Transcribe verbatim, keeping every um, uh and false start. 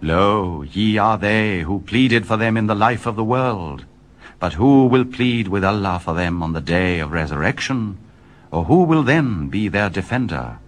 Lo, ye are they who pleaded for them in the life of the world. But who will plead with Allah for them on the day of resurrection? Or who will then be their defender?